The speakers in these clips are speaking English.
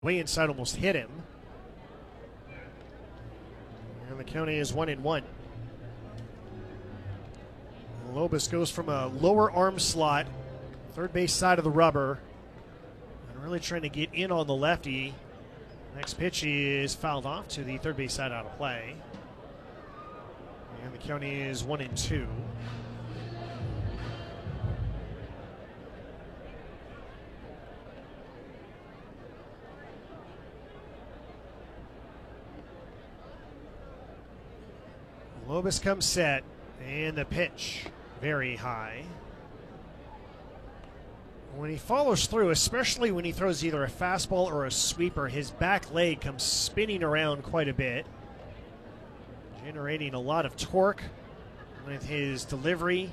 Way inside, almost hit him. And the count is 1-1. Lobos goes from a lower arm slot, third base side of the rubber, and really trying to get in on the lefty. Next pitch is fouled off to the third base side out of play. And the count is 1-2. Lobos comes set, and the pitch very high. When he follows through, especially when he throws either a fastball or a sweeper, his back leg comes spinning around quite a bit, generating a lot of torque with his delivery.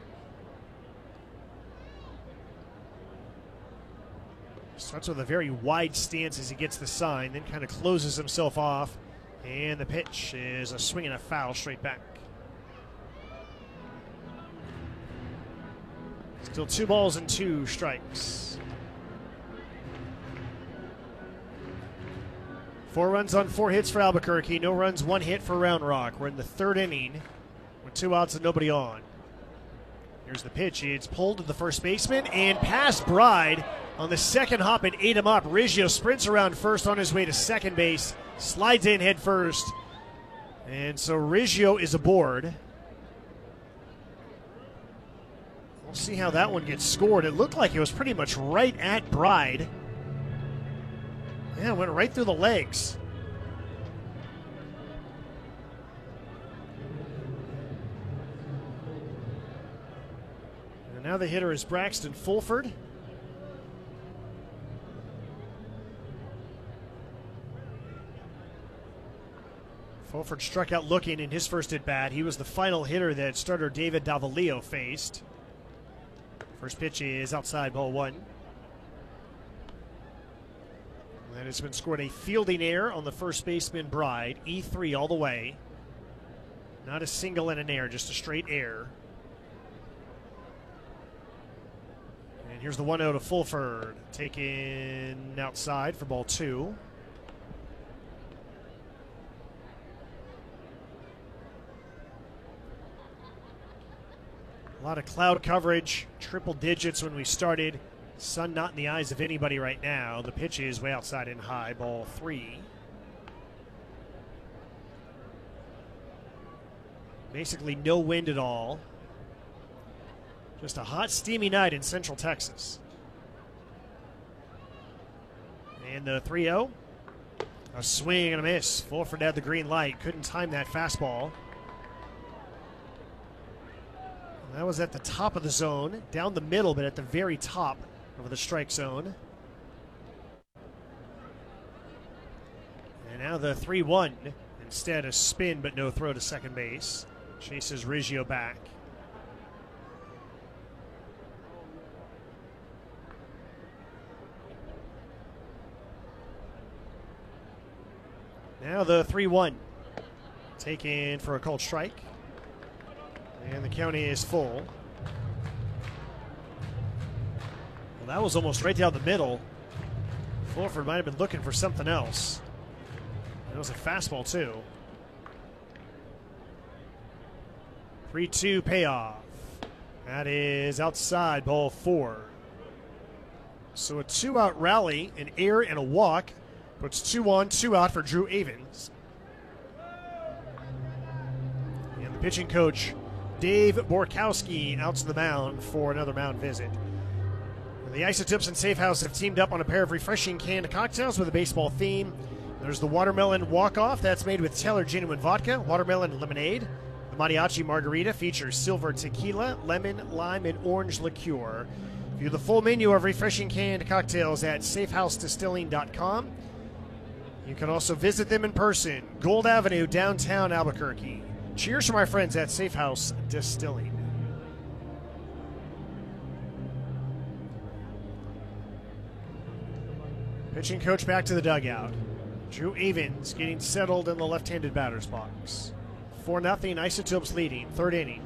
Starts with a very wide stance as he gets the sign, then kind of closes himself off. And the pitch is a swing and a foul straight back. Still 2 balls and 2 strikes. 4 runs on 4 hits for Albuquerque. No runs, 1 hit for Round Rock. We're in the 3rd inning with 2 outs and nobody on. Here's the pitch. It's pulled to the first baseman and past Bride. On the second hop, it ate him up. Riggio sprints around first on his way to second base, slides in head first, and so Riggio is aboard. We'll see how that one gets scored. It looked like it was pretty much right at Bride. Yeah, it went right through the legs. And now the hitter is Braxton Fulford. Fulford struck out looking in his first at-bat. He was the final hitter that starter David Davalillo faced. First pitch is outside, ball 1. That has been scored a fielding error on the first baseman Bride. E3 all the way. Not a single and an error, just a straight error. And here's the 1-0 to Fulford. Taken outside for ball 2. A lot of cloud coverage, triple digits when we started. Sun not in the eyes of anybody right now. The pitch is way outside and high, ball 3. Basically no wind at all. Just a hot, steamy night in Central Texas. And the 3-0. A swing and a miss. Fulford had the green light. Couldn't time that fastball. That was at the top of the zone, down the middle, but at the very top of the strike zone. And now the 3-1. Instead, a spin, but no throw to second base. Chases Riggio back. Now the 3-1. Taken for a called strike. And the count is full. Well, that was almost right down the middle. Fulford might have been looking for something else. It was a fastball, too. 3-2 payoff. That is outside, ball 4. So a 2-out rally, an error and a walk, puts 2 on, 2 out for Drew Avens. And the pitching coach, Dave Borkowski, out to the mound for another mound visit. The Isotopes and Safe House have teamed up on a pair of refreshing canned cocktails with a baseball theme. There's the Watermelon Walk-Off. That's made with Teller Genuine Vodka, Watermelon Lemonade. The Mariachi Margarita features silver tequila, lemon, lime, and orange liqueur. View the full menu of refreshing canned cocktails at safehousedistilling.com. You can also visit them in person, Gold Avenue, downtown Albuquerque. Cheers from our friends at Safe House Distilling. Pitching coach back to the dugout. Drew Avens getting settled in the left-handed batter's box. 4-0, Isotopes leading, 3rd inning.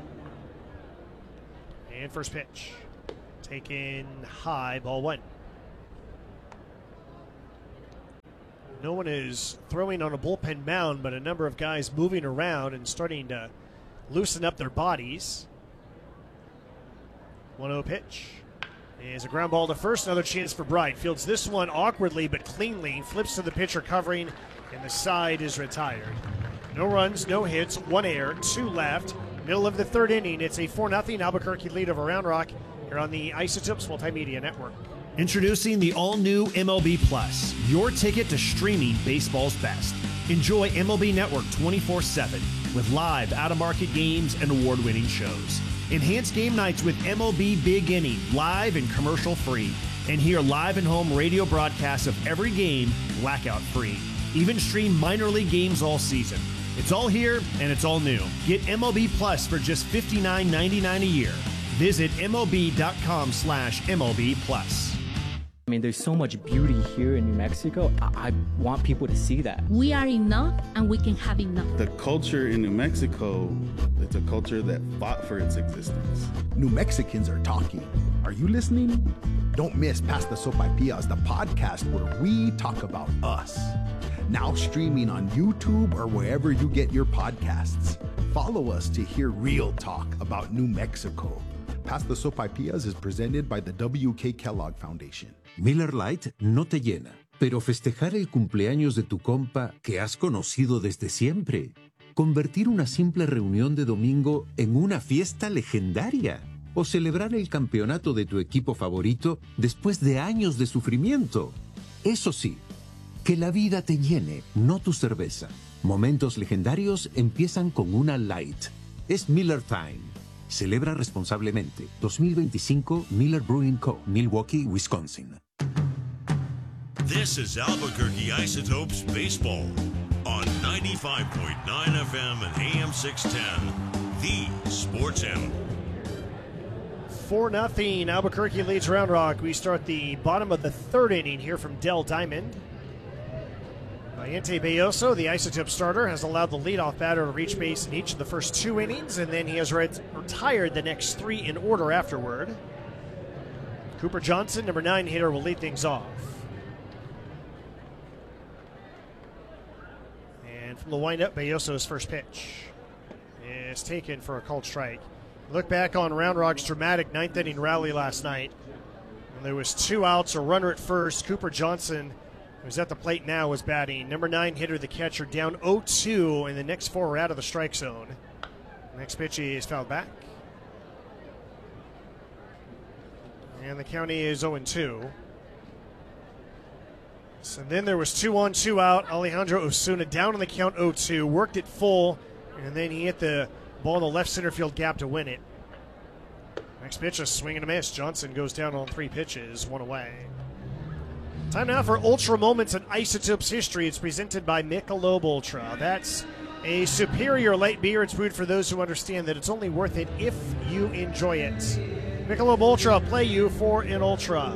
And first pitch. Taken high, ball 1. No one is throwing on a bullpen mound, but a number of guys moving around and starting to loosen up their bodies. 1-0 pitch. Is a ground ball to first. Another chance for Bright. Fields this one awkwardly but cleanly. Flips to the pitcher covering, and the side is retired. No runs, no hits, 1 error, 2 left. Middle of the 3rd inning. It's a 4-0 Albuquerque lead over Round Rock here on the Isotopes Multimedia Network. Introducing the all-new MLB Plus, your ticket to streaming baseball's best. Enjoy MLB Network 24/7 with live out-of-market games and award-winning shows. Enhance game nights with MLB Big Inning, live and commercial-free. And hear live and home radio broadcasts of every game, blackout-free. Even stream minor league games all season. It's all here, and it's all new. Get MLB Plus for just $59.99 a year. Visit MLB.com/MLB Plus. I mean, there's so much beauty here in New Mexico. I want people to see that. We are enough, and we can have enough. The culture in New Mexico, it's a culture that fought for its existence. New Mexicans are talking. Are you listening? Don't miss Past the Sopaipillas, the podcast where we talk about us. Now streaming on YouTube or wherever you get your podcasts. Follow us to hear real talk about New Mexico. Past the Sopaipillas is presented by the W.K. Kellogg Foundation. Miller Lite no te llena, pero festejar el cumpleaños de tu compa que has conocido desde siempre. Convertir una simple reunión de domingo en una fiesta legendaria. O celebrar el campeonato de tu equipo favorito después de años de sufrimiento. Eso sí, que la vida te llene, no tu cerveza. Momentos legendarios empiezan con una Light. Es Miller Time. Celebra responsablemente. 2025 Miller Brewing Co., Milwaukee, Wisconsin. This is Albuquerque Isotopes Baseball on 95.9 FM and AM 610, the Sports Animal. 4-0 Albuquerque leads Round Rock. We start the bottom of the 3rd inning here from Dell Diamond. Valiente Belloso, the Isotope starter, has allowed the leadoff batter to reach base in each of the first 2 innings, and then he has retired the next 3 in order afterward. Cooper Johnson, number 9 hitter, will lead things off. And from the windup, Belloso's first pitch is taken for a called strike. Look back on Round Rock's dramatic 9th inning rally last night. When there was 2 outs, a runner at first. Cooper Johnson, who's at the plate now, was batting. Number 9 hitter, the catcher, down 0-2, and the next 4 are out of the strike zone. Next pitch is fouled back. And the count is 0-2. So then there was 2 on, 2 out. Alejandro Osuna down on the count 0-2, worked it full, and then he hit the ball in the left center field gap to win it. Next pitch, a swing and a miss. Johnson goes down on 3 pitches, 1 away. Time now for Ultra Moments in Isotopes history. It's presented by Michelob Ultra. That's a superior light beer. It's brewed for those who understand that it's only worth it if you enjoy it. Michelob Ultra, play you for an Ultra.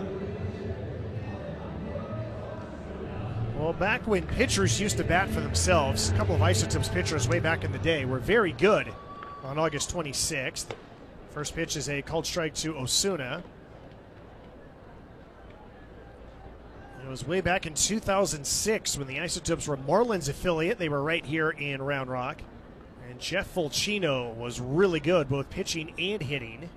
Well, back when pitchers used to bat for themselves, a couple of Isotopes pitchers way back in the day were very good on August 26th. First pitch is a called strike to Osuna. It was way back in 2006 when the Isotopes were Marlins affiliate. They were right here in Round Rock. And Jeff Fulcino was really good, both pitching and hitting.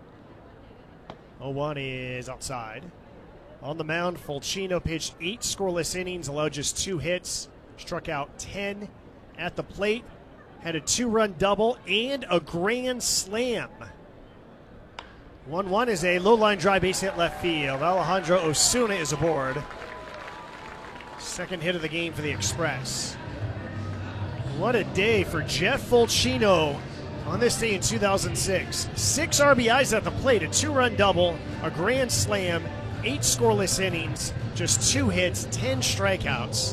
0-1 is outside. On the mound, Fulcino pitched 8 scoreless innings, allowed just 2 hits, struck out 10 at the plate, had a 2-run double and a grand slam. 1-1 is a low-line dry base hit left field. Alejandro Osuna is aboard. Second hit of the game for the Express. What a day for Jeff Fulcino on this day in 2006. 6 RBIs at the plate, a 2-run double, a grand slam, 8 scoreless innings, just 2 hits, 10 strikeouts.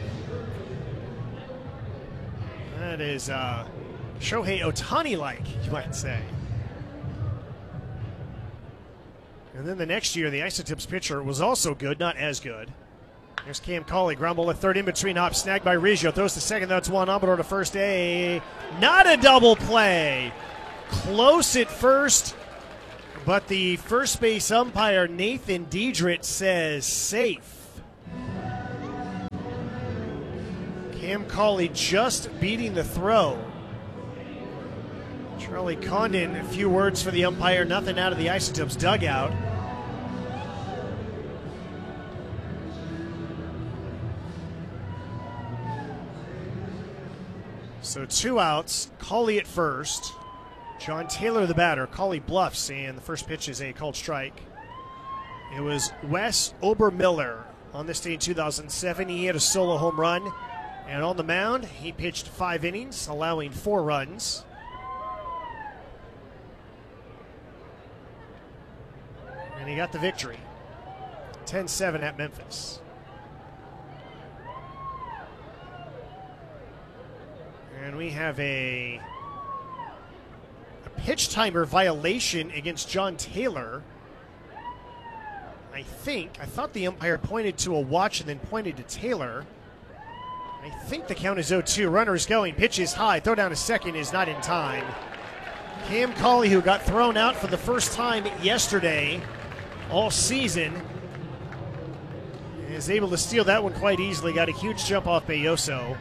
That is Shohei Ohtani-like, you might say. And then the next year, the Isotopes pitcher was also good, not as good. There's Cam Cauley, ground ball at third, in between hops, snagged by Riggio, throws to second, that's one, Amador to first, not a double play. Close at first, but the first base umpire, Nathan Diedrich, says safe. Cam Cauley just beating the throw. Charlie Condon, a few words for the umpire, nothing out of the Isotopes dugout. So 2 outs, Cauley at first. John Taylor the batter, Cauley bluffs, and the first pitch is a called strike. It was Wes Obermiller on this day in 2007. He hit a solo home run, and on the mound, he pitched 5 innings, allowing 4 runs. And he got the victory, 10-7 at Memphis. And we have a pitch timer violation against John Taylor. I thought the umpire pointed to a watch and then pointed to Taylor. I think the count is 0-2. Runner is going. Pitch is high. Throw down to second is not in time. Cam Cauley, who got thrown out for the first time yesterday all season, is able to steal that one quite easily. Got a huge jump off Belloso.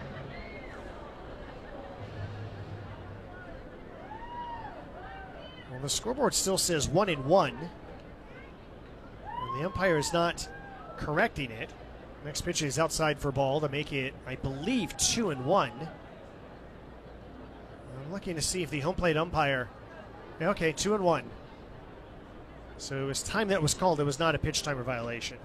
Well, the scoreboard still says 1-1. The umpire is not correcting it. Next pitch is outside for ball to make it, I believe, 2-1. I'm looking to see if the home plate umpire. Okay, 2-1. So it was time that was called. It was not a pitch timer violation.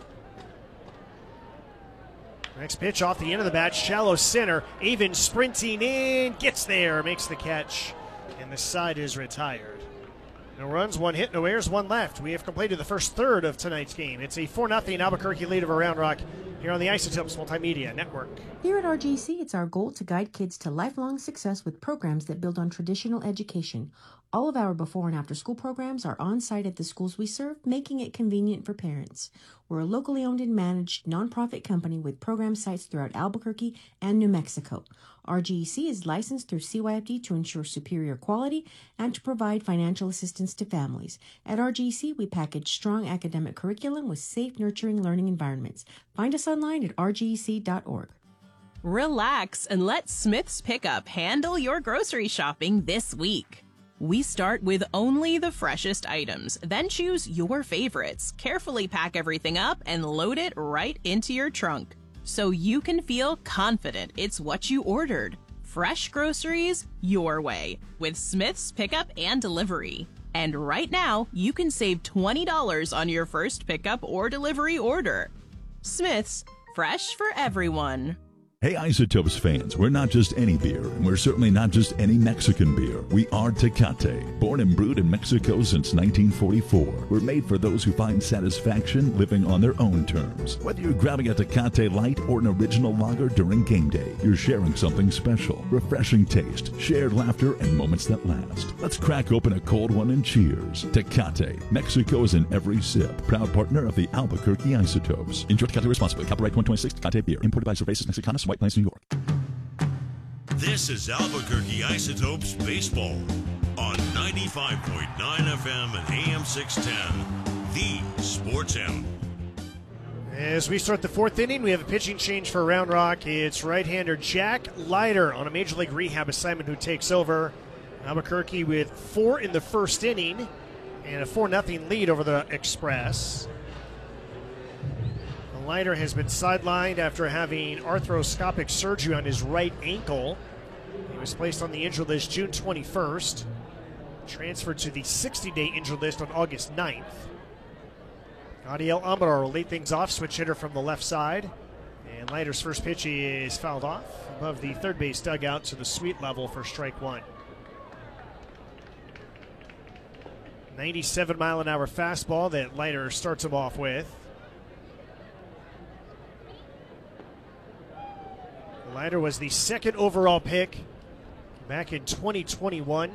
Next pitch off the end of the bat, shallow center. Avon sprinting in, gets there, makes the catch, and the side is retired. No runs, 1 hit, no errors, 1 left. We have completed the first third of tonight's game. It's a 4-0 Albuquerque lead over Round Rock here on the Isotopes Multimedia Network. Here at RGC, it's our goal to guide kids to lifelong success with programs that build on traditional education. All of our before and after school programs are on site at the schools we serve, making it convenient for parents. We're a locally owned and managed nonprofit company with program sites throughout Albuquerque and New Mexico. RGC is licensed through CYFD to ensure superior quality and to provide financial assistance to families. At RGC, we package strong academic curriculum with safe, nurturing learning environments. Find us online at rgec.org. Relax and let Smith's Pickup handle your grocery shopping this week. We start with only the freshest items, then choose your favorites, carefully pack everything up, and load it right into your trunk, so you can feel confident it's what you ordered. Fresh groceries your way with Smith's Pickup and Delivery. And right now, you can save $20 on your first pickup or delivery order. Smith's, fresh for everyone. Hey Isotopes fans, we're not just any beer, and we're certainly not just any Mexican beer. We are Tecate. Born and brewed in Mexico since 1944, we're made for those who find satisfaction living on their own terms. Whether you're grabbing a Tecate Light or an original lager during game day, you're sharing something special. Refreshing taste, shared laughter, and moments that last. Let's crack open a cold one and cheers. Tecate. Mexico is in every sip. Proud partner of the Albuquerque Isotopes. Enjoy Tecate responsibly. Copyright 2026 Tecate Beer. Imported by Cervezas Mexicanas, White Plains, New York. This is Albuquerque Isotopes Baseball on 95.9 FM and AM 610, the Sports Animal. As we start the 4th inning, we have a pitching change for Round Rock. It's right-hander Jack Leiter on a Major League rehab assignment who takes over. Albuquerque with 4 in the first inning and a 4-0 lead over the Express. Leiter has been sidelined after having arthroscopic surgery on his right ankle. He was placed on the injured list June 21st, transferred to the 60-day injured list on August 9th. Adiel Amador will lead things off, switch hitter from the left side. And Leiter's first pitch is fouled off above the third base dugout to the sweet level for strike 1. 97-mile-an-hour fastball that Leiter starts him off with. Leiter was the 2nd overall pick back in 2021.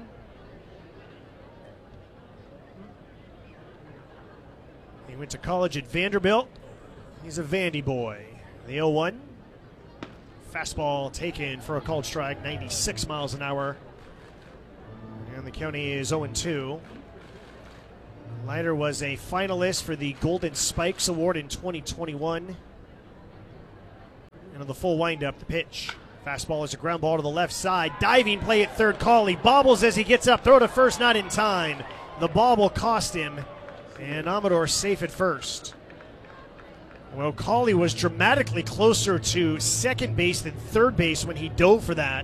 He went to college at Vanderbilt. He's a Vandy boy. The 0-1. Fastball taken for a called strike, 96 miles an hour. And the county is 0-2. Leiter was a finalist for the Golden Spikes Award in 2021. And the full windup, the pitch. Fastball is a ground ball to the left side. Diving play at third. Cauley bobbles as he gets up. Throw to first, not in time. The bobble cost him. And Amador safe at first. Well, Cauley was dramatically closer to second base than third base when he dove for that.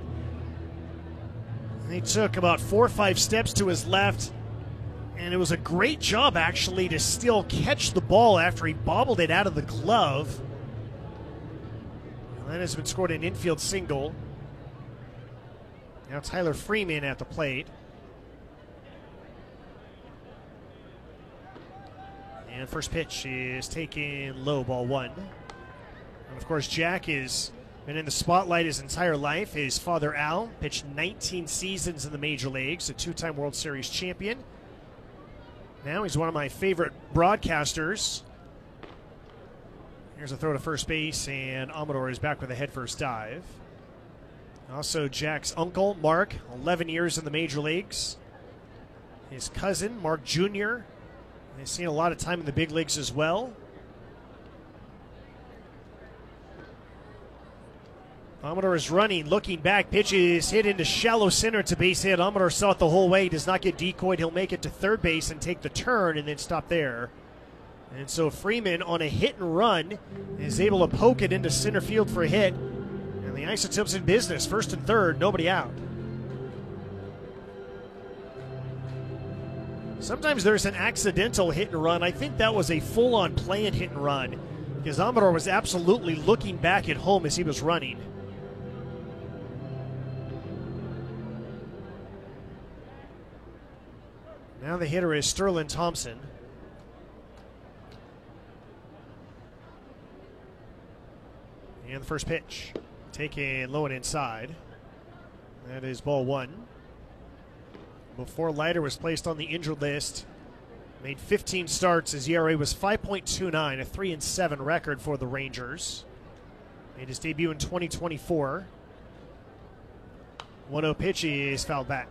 He took about 4 or 5 steps to his left. And it was a great job, actually, to still catch the ball after he bobbled it out of the glove. That has been scored an infield single. Now Tyler Freeman at the plate. And first pitch is taken low, ball 1. And of course, Jack has been in the spotlight his entire life. His father, Al, pitched 19 seasons in the major leagues, a 2-time World Series champion. Now he's one of my favorite broadcasters. Here's a throw to first base, and Amador is back with a headfirst dive. Also, Jack's uncle, Mark, 11 years in the major leagues. His cousin, Mark Jr., has seen a lot of time in the big leagues as well. Amador is running, looking back. Pitch is hit into shallow center. It's a base hit. Amador saw it the whole way. Does not get decoyed. He'll make it to third base and take the turn and then stop there. And so Freeman on a hit and run is able to poke it into center field for a hit. And the Isotopes in business. First and third, nobody out. Sometimes there's an accidental hit and run. I think that was a full-on planned hit and run because Amador was absolutely looking back at home as he was running. Now the hitter is Sterling Thompson. And the first pitch, taken low and inside. That is ball 1. Before Leiter was placed on the injured list, made 15 starts. His ERA was 5.29, a 3-7 record for the Rangers. Made his debut in 2024. 1-0 pitch is fouled back.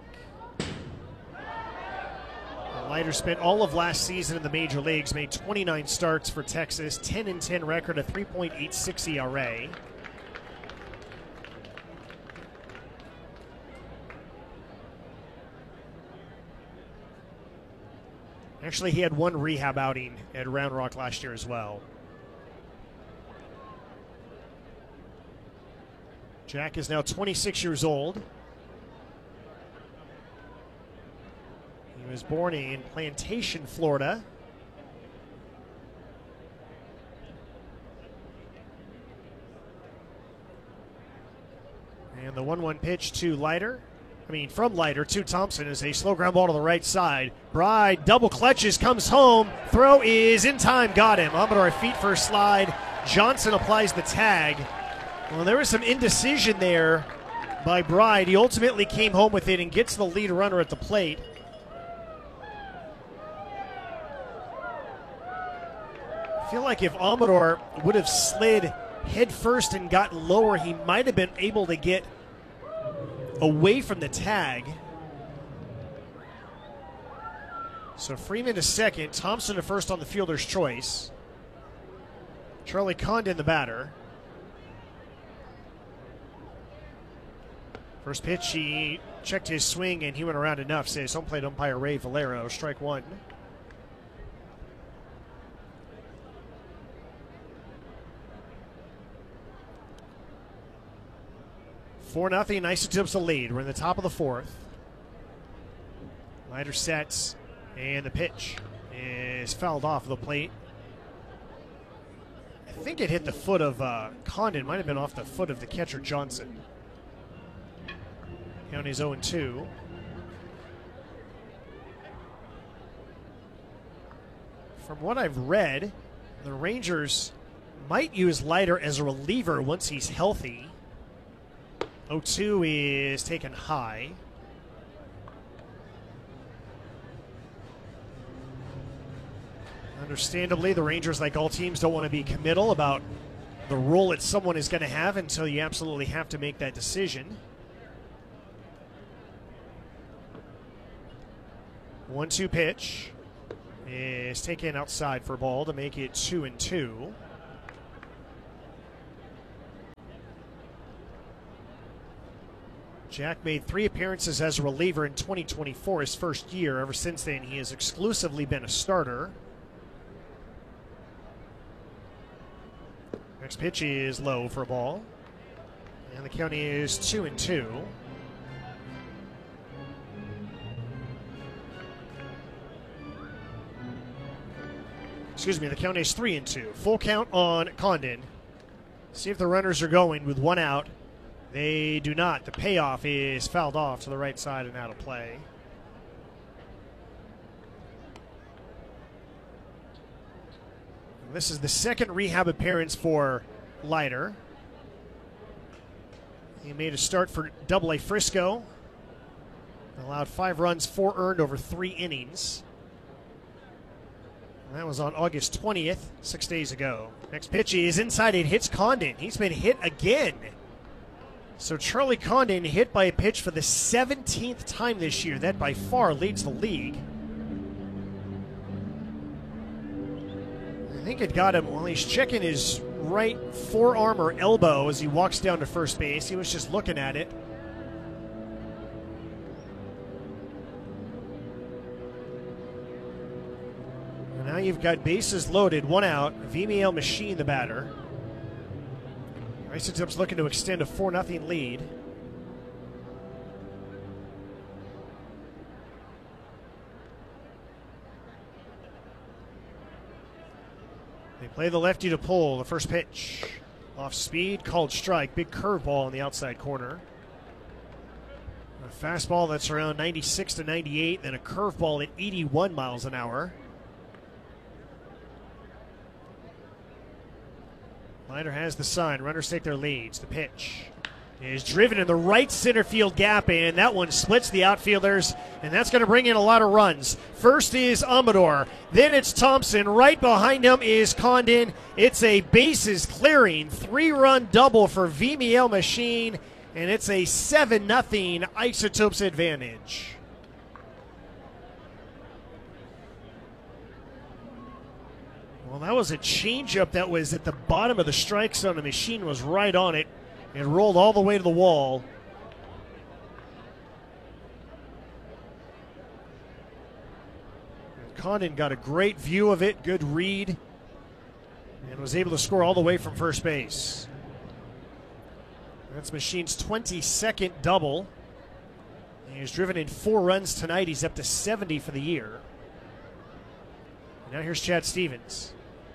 Leiter spent all of last season in the major leagues, made 29 starts for Texas, 10-10 record, a 3.86 ERA. Actually, he had one rehab outing at Round Rock last year as well. Jack is now 26 years old. He was born in Plantation, Florida. And the 1-1 pitch to Leiter. From Leiter to Thompson is a slow ground ball to the right side. Bride double clutches, comes home. Throw is in time, got him. Amador feet first slide. Johnson applies the tag. Well, there was some indecision there by Bride. He ultimately came home with it and gets the lead runner at the plate. I feel like if Amador would have slid head first and gotten lower, he might have been able to get away from the tag. So Freeman to second, Thompson to first on the fielder's choice. Charlie Condon the batter. First pitch, he checked his swing and he went around enough, says home plate umpire Ray Valero. Strike 1. Four 4-0, Isotopes the lead. We're in the top of the 4th. Leiter sets, and the pitch is fouled off the plate. I think it hit the foot of Condon. Might have been off the foot of the catcher Johnson. Count is 0-2. From what I've read, the Rangers might use Leiter as a reliever once he's healthy. 0-2 is taken high. Understandably, the Rangers, like all teams, don't want to be committal about the role that someone is going to have until you absolutely have to make that decision. 1-2 pitch is taken outside for a ball to make it 2-2. Jack made 3 appearances as a reliever in 2024, his first year. Ever since then, he has exclusively been a starter. Next pitch is low for a ball. And the count is 2-2. Excuse me, the count is 3-2. Full count on Condon. See if the runners are going with 1 out. They do not. The payoff is fouled off to the right side and out of play. This is the second rehab appearance for Leiter. He made a start for Double-A Frisco. Allowed 5 runs, 4 earned over 3 innings. And that was on August 20th, 6 days ago. Next pitch is inside. It hits Condon. He's been hit again. So Charlie Condon hit by a pitch for the 17th time this year. That by far leads the league. I think it got him while he's checking his right forearm or elbow as he walks down to first base. He was just looking at it. And now you've got bases loaded, 1 out. Vimiel Machine, the batter. Isotopes looking to extend a 4-0 lead. They play the lefty to pull. The first pitch. Off speed, called strike. Big curveball in the outside corner. A fastball that's around 96 to 98, then a curveball at 81 miles an hour. Leiter has the sign. Runners take their leads. The pitch is driven in the right center field gap, and that one splits the outfielders, and that's going to bring in a lot of runs. First is Amador. Then it's Thompson. Right behind him is Condon. It's a bases clearing 3-run double for Vimiel Machine, and it's a 7-0 Isotopes advantage. Well, that was a changeup that was at the bottom of the strike zone. The Machine was right on it and rolled all the way to the wall. And Condon got a great view of it, good read, and was able to score all the way from first base. That's Machine's 22nd double. He's driven in 4 runs tonight. He's up to 70 for the year. Now here's Chad Stevens.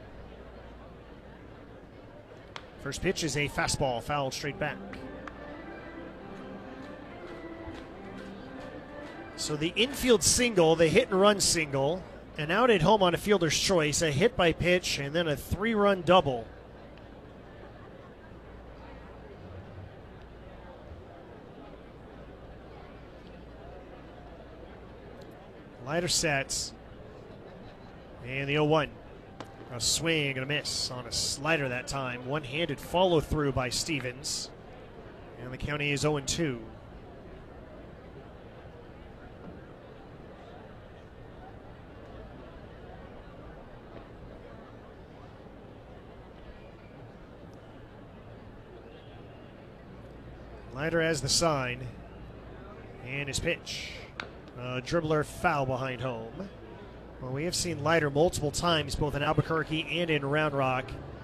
First pitch is a fastball, fouled straight back. So the infield single, the hit and run single, and out at home on a fielder's choice, a hit by pitch, and then a 3-run double. Leiter sets. And the 0-1. A swing and a miss on a slider that time. One-handed follow-through by Stevens. And the count is 0-2. Leiter has the sign. And his pitch. A dribbler foul behind home. Well, we have seen Leiter multiple times, both in Albuquerque and in Round Rock.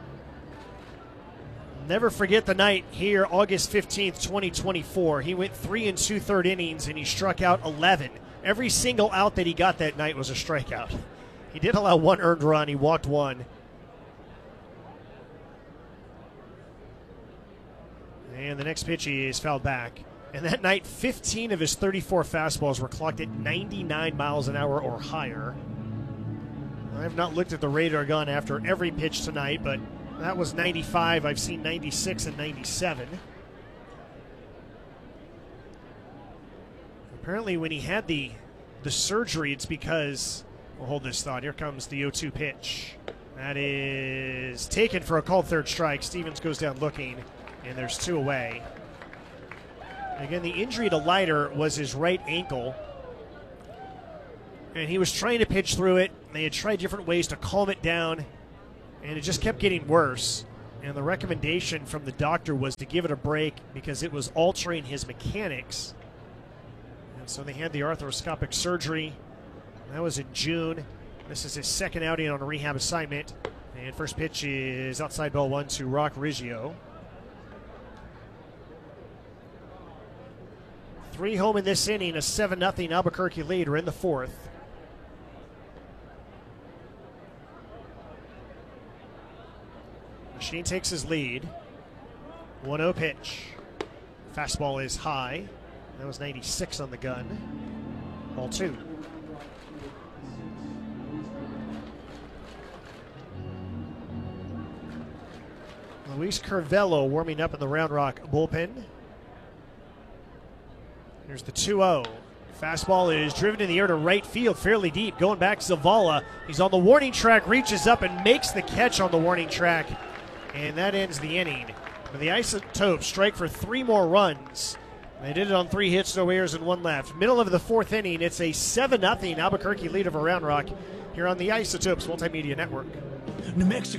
Never forget the night here, August 15th, 2024. He went 3 2/3 innings, and he struck out 11. Every single out that he got that night was a strikeout. He did allow 1 earned run. He walked 1. And the next pitch is fouled back. And that night, 15 of his 34 fastballs were clocked at 99 miles an hour or higher. I have not looked at the radar gun after every pitch tonight, but that was 95. I've seen 96 and 97. Apparently when he had the surgery, it's because, we'll hold this thought. Here comes the 0-2 pitch. That is taken for a called third strike. Stevens goes down looking, and there's 2 away. Again, the injury to Leiter was his right ankle. And he was trying to pitch through it. They had tried different ways to calm it down, and it just kept getting worse. And the recommendation from the doctor was to give it a break because it was altering his mechanics. And so they had the arthroscopic surgery. That was in June. This is his second outing on a rehab assignment. And first pitch is outside ball 1 to Rock Riggio. 3 home in this inning, a 7-0 Albuquerque lead. We're in the 4th. Machine takes his lead. 1-0 pitch. Fastball is high. That was 96 on the gun. Ball 2. Luis Curvelo warming up in the Round Rock bullpen. Here's the 2-0. Fastball is driven in the air to right field, fairly deep. Going back, Zavala. He's on the warning track, reaches up and makes the catch on the warning track. And that ends the inning. But the Isotopes strike for 3 more runs. They did it on 3 hits, no errors, and 1 left. Middle of the 4th inning, it's a 7-0 Albuquerque lead over Round Rock here on the Isotopes Multimedia Network. New Mexico.